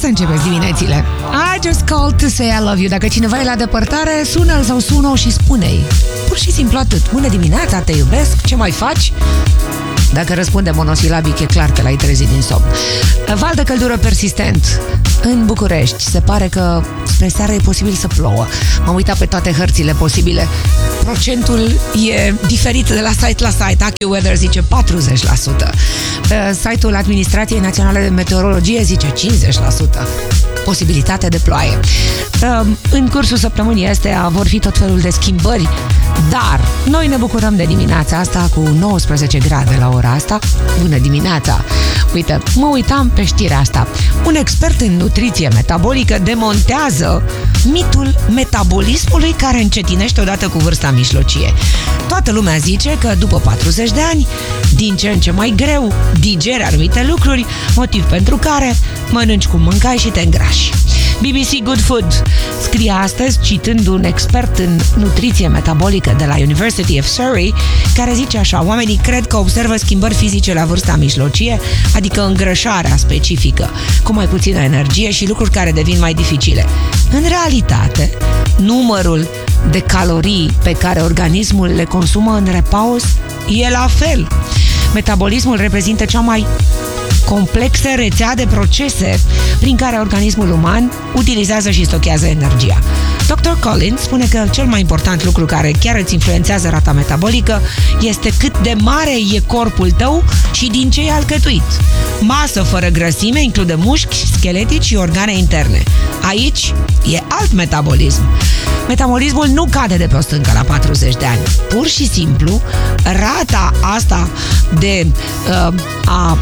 să începeți diminețile. I just called to say I love you. Dacă cineva e la depărtare, sună-l sau sună-o și spune-i. Pur și simplu atât. Bună dimineața, te iubesc, ce mai faci? Dacă răspunde monosilabic, e clar că l-ai trezit din somn. Val de căldură persistent în București. Se pare că spre seară e posibil să plouă. M-am uitat pe toate hărțile posibile. Procentul e diferit de la site la site. AccuWeather zice 40%. Site-ul Administrației Naționale de Meteorologie zice 50%. Posibilitate de ploaie. În cursul săptămânii astea vor fi tot felul de schimbări, dar noi ne bucurăm de dimineața asta cu 19 grade la ora asta. Bună dimineața! Uite, mă uitam pe știrea asta. Un expert în nutriție metabolică demontează mitul metabolismului care încetinește odată cu vârsta mijlocie. Toată lumea zice că după 40 de ani, din ce în ce mai greu digeri anumite lucruri, motiv pentru care mănânci cum mâncai și te îngrași. BBC Good Food scrie astăzi, citând un expert în nutriție metabolică de la University of Surrey, care zice așa: oamenii cred că observă schimbări fizice la vârsta mijlocie, adică îngrășarea specifică, cu mai puțină energie și lucruri care devin mai dificile. În realitate, numărul de calorii pe care organismul le consumă în repaus e la fel. Metabolismul reprezintă cea mai complexă rețea de procese prin care organismul uman utilizează și stochează energia. Dr. Collins spune că cel mai important lucru care chiar îți influențează rata metabolică este cât de mare e corpul tău și din ce e alcătuit. Masă fără grăsime include mușchi, scheletici și organe interne. Aici e alt metabolism. Metabolismul nu cade de pe o stâncă la 40 de ani. Pur și simplu, rata asta de a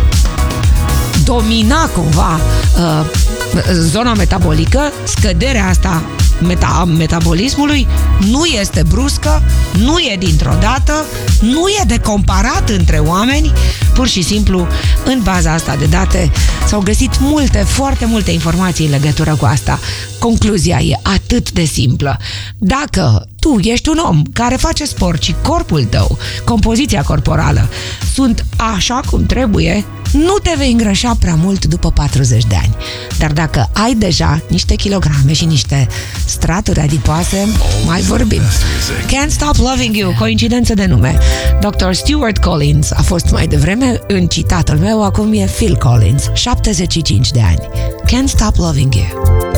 domina cumva zona metabolică, scăderea asta metabolismului nu este bruscă, nu e dintr-o dată, nu e de comparat între oameni. Pur și simplu, în baza asta de date s-au găsit foarte multe informații în legătură cu asta. Concluzia e atât de simplă. Dacă tu ești un om care face sport și corpul tău, compoziția corporală, sunt așa cum trebuie, nu te vei îngrășa prea mult după 40 de ani. Dar dacă ai deja niște kilograme și niște straturi adipoase, mai vorbim. Can't Stop Loving You, coincidență de nume. Dr. Stuart Collins a fost mai devreme în citatul meu, acum e Phil Collins, 75 de ani. Can't Stop Loving You.